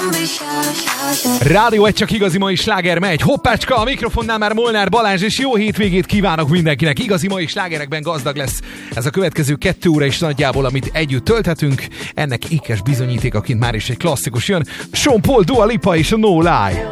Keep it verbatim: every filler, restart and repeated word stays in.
Rádió egy csak igazi mai sláger megy. Hoppácska, a mikrofonnál már Molnár Balázs, és jó hétvégét kívánok mindenkinek. Igazi mai slágerekben gazdag lesz ez a következő kettő óra is nagyjából, amit együtt tölthetünk. Ennek ékes bizonyítékaként már is egy klasszikus jön. Sean Paul, Dua Lipa és a No Lie.